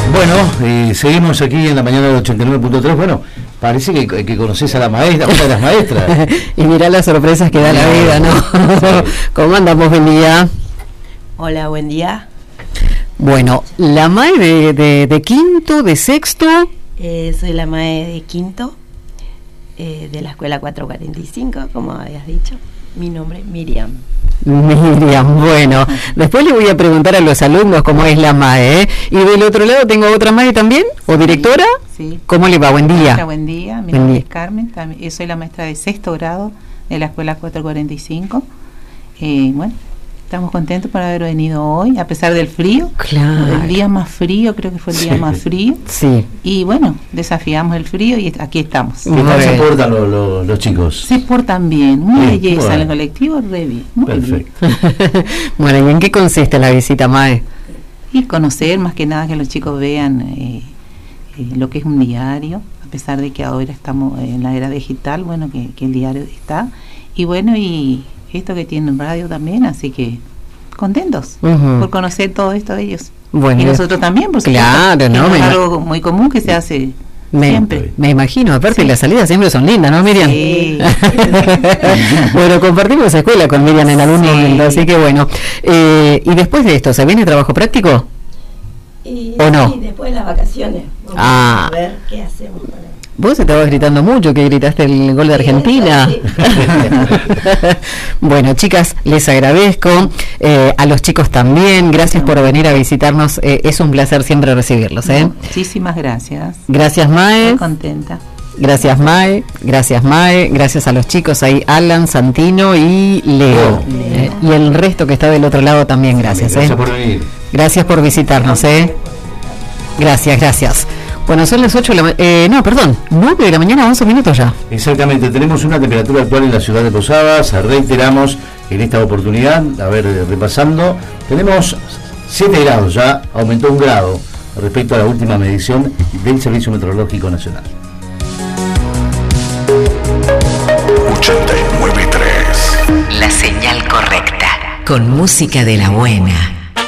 Bueno, seguimos aquí en la mañana del 89.3. Bueno, parece que conoces a la maestra, una de las maestras. Y mirá las sorpresas que da la vida, ¿no? Sí. ¿Cómo andamos? Buen día. Hola, buen día. Bueno, la MAE de quinto, de sexto. Soy la MAE de quinto, de la escuela 445, como habías dicho. Mi nombre es Miriam. Miriam, bueno, después le voy a preguntar a los alumnos cómo es la MAE, ¿eh? Y del otro lado tengo otra MAE también, ¿o directora? Sí. ¿Cómo le va? Buen día. Maestra, buen día, mi nombre es Carmen, yo soy la maestra de sexto grado de la escuela 445. Bueno, estamos contentos por haber venido hoy, a pesar del frío. Claro. El día más frío, creo que fue el día más frío. Sí. Y bueno, desafiamos el frío y aquí estamos. ¿Qué tal se portan los chicos? Se portan bien, muy belleza en el colectivo, re bien. Muy perfecto. Bien. Bueno, ¿y en qué consiste la visita, MAE? Y conocer, más que nada, que los chicos vean lo que es un diario, a pesar de que ahora estamos en la era digital, bueno, que el diario está. Y bueno, y esto que tienen radio también, así que contentos por conocer todo esto de ellos. Bueno, y nosotros también, porque claro, ¿no? Es algo muy común que se hace siempre. Me imagino, aparte las salidas siempre son lindas, ¿no, Miriam? Sí. Bueno, compartimos escuela con Miriam en algún momento, así que bueno. Y después de esto, ¿se viene trabajo práctico? ¿O no? Sí, después de las vacaciones. Vamos a ver qué hacemos para... Vos estabas gritando mucho, que gritaste el gol de Argentina. Sí. Bueno, chicas, les agradezco, a los chicos también, gracias por venir a visitarnos, es un placer siempre recibirlos. Muchísimas gracias. Gracias, MAE. Muy contenta. Gracias, MAE, gracias a los chicos ahí, Alan, Santino y Leo. Y el resto que está del otro lado también, gracias. Gracias por venir. Gracias por visitarnos. Gracias. Bueno, son las 8 de la 9 de la mañana, 11 minutos ya. Exactamente, tenemos una temperatura actual en la ciudad de Posadas, reiteramos en esta oportunidad, a ver, repasando, tenemos 7 grados ya, aumentó 1 grado respecto a la última medición del Servicio Meteorológico Nacional. 89.3. La señal correcta, con música de la buena.